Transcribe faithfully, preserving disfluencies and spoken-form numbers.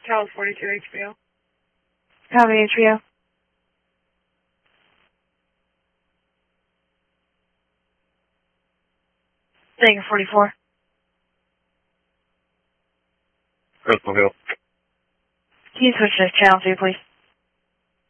Tower forty-two H B O. Copy, H B O. Vega forty-four. Crystal Hill. Can you switch to channel two, please?